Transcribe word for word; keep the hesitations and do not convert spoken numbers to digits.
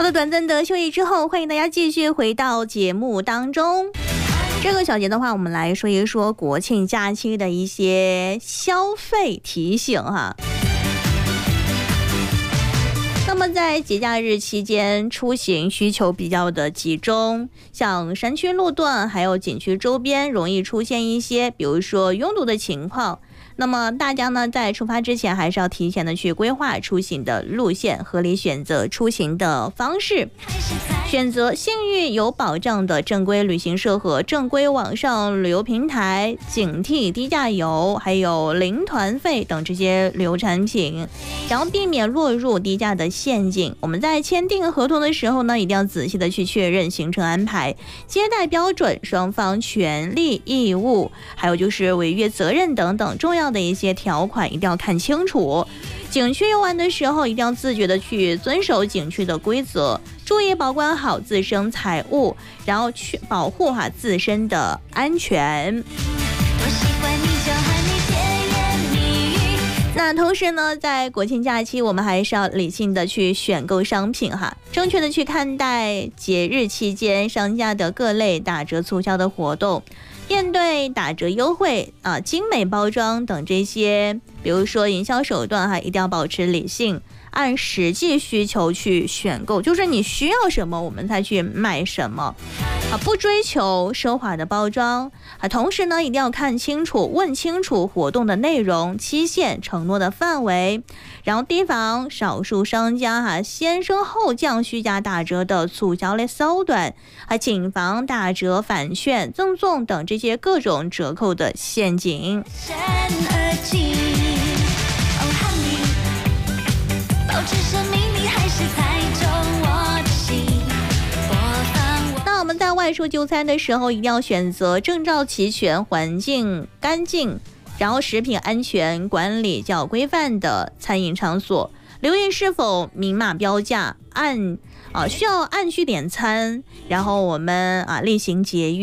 了短暂的休息之后，欢迎大家继续回到节目当中。这个小节的话，我们来说一说国庆假期的一些消费提醒哈。那么在节假日期间，出行需求比较的集中，像山区路段还有景区周边容易出现一些比如说拥堵的情况。那么大家呢，在出发之前还是要提前的去规划出行的路线，合理选择出行的方式，选择信誉有保障的正规旅行社和正规网上旅游平台，警惕低价游还有零团费等这些旅游产品，然后避免落入低价的陷阱。我们在签订合同的时候呢，一定要仔细的去确认行程安排、接待标准、双方权利义务，还有就是违约责任等等重要的一些条款一定要看清楚。景区游玩的时候，一定要自觉的去遵守景区的规则，注意保管好自身财物，然后去保护哈自身的安全。那同时呢，在国庆假期，我们还是要理性的去选购商品哈，正确的去看待节日期间商家的各类打折促销的活动。面对打折优惠啊、精美包装等这些，比如说营销手段哈，一定要保持理性，按实际需求去选购，就是你需要什么，我们才去买什么啊，不追求奢华的包装啊。同时呢，一定要看清楚、问清楚活动的内容、期限、承诺的范围，然后提防少数商家哈、先升后降、虚假打折的促销类手段，还谨防打折、返券、赠送等这些各种折扣的陷阱。那我们在外出就餐的时候，一定要选择证照齐全、环境干净，然后食品安全管理较规范的餐饮场所，留意是否明码标价，按啊需要按需点餐，然后我们啊厉行节约。